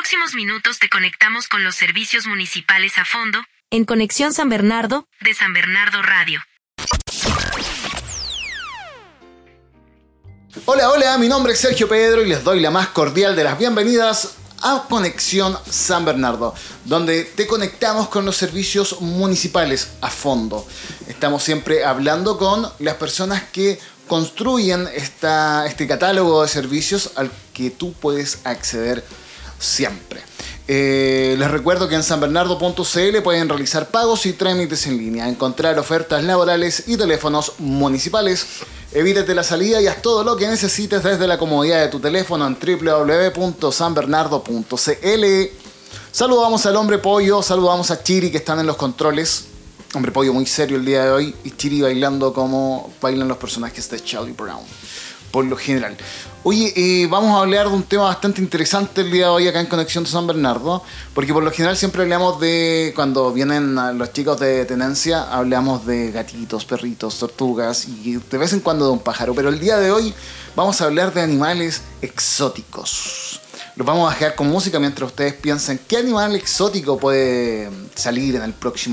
próximos minutos te conectamos con los servicios municipales a fondo, en Conexión San Bernardo, de San Bernardo Radio. Hola, hola, mi nombre es Sergio Pedro y les doy la más cordial de las bienvenidas a Conexión San Bernardo, donde te conectamos con los servicios municipales a fondo. Estamos siempre hablando con las personas que construyen este catálogo de servicios al que tú puedes acceder siempre. Les recuerdo que en sanbernardo.cl pueden realizar pagos y trámites en línea, encontrar ofertas laborales y teléfonos municipales. Evítate la salida y haz todo lo que necesites desde la comodidad de tu teléfono en www.sanbernardo.cl. Saludamos al Hombre Pollo, saludamos a Chiri que están en los controles. Hombre Pollo muy serio el día de hoy y Chiri bailando como bailan los personajes de Charlie Brown, por lo general. Oye, vamos a hablar de un tema bastante interesante el día de hoy acá en Conexión de San Bernardo, porque por lo general siempre hablamos de, cuando vienen los chicos de tenencia, hablamos de gatitos, perritos, tortugas y de vez en cuando de un pájaro, pero el día de hoy vamos a hablar de animales exóticos. Los vamos a dejar con música mientras ustedes piensan qué animal exótico puede salir en el próximo